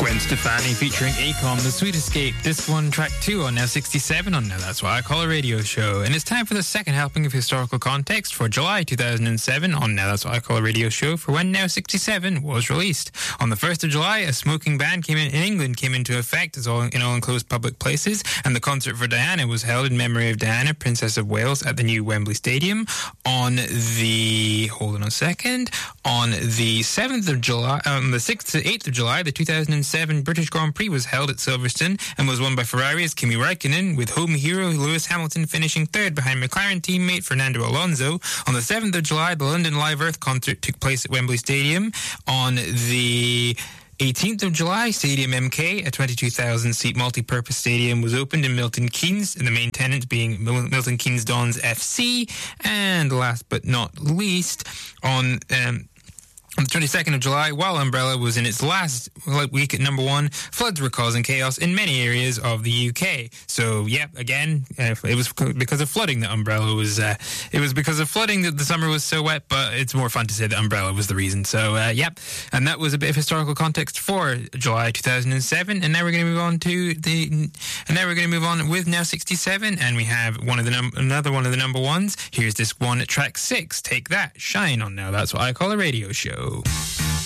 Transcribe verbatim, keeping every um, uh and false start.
Gwen Stefani featuring Akon, The Sweet Escape. Disc one, track two on Now sixty-seven on Now That's What I Call a Radio Show. And it's time for the second helping of historical context for July two thousand seven on Now That's What I Call a Radio Show for when Now sixty-seven was released. On the first of July, a smoking ban came in, in England came into effect as all, in all enclosed public places, and the concert for Diana was held in memory of Diana, Princess of Wales, at the new Wembley Stadium. On the, hold on a second, on the seventh of July, on the sixth to eighth of July, the two thousand seven British Grand Prix was held at Silverstone and was won by Ferrari's Kimi Räikkönen, with home hero Lewis Hamilton finishing third behind McLaren teammate Fernando Alonso. On the seventh of July, the London Live Earth concert took place at Wembley Stadium. On the eighteenth of July, Stadium M K, a twenty-two thousand seat multi-purpose stadium, was opened in Milton Keynes, and the main tenant being Milton Keynes Dons F C. And last but not least, on um, On the twenty-second of July, while Umbrella was in its last week at number one, floods were causing chaos in many areas of the U K. So, yeah, again, uh, it was because of flooding that Umbrella was... Uh, it was because of flooding that the summer was so wet, but it's more fun to say that Umbrella was the reason. So, uh, yeah, and that was a bit of historical context for July two thousand seven. And now we're going to move on to the... And now we're going to move on with Now sixty-seven, and we have one of the num- another one of the number ones. Here's this one at track six. Take That, Shine on Now That's What I Call a Radio Show.